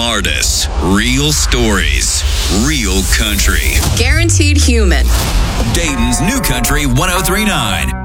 artists, real stories, real country. Guaranteed human. Dayton's New Country 1039.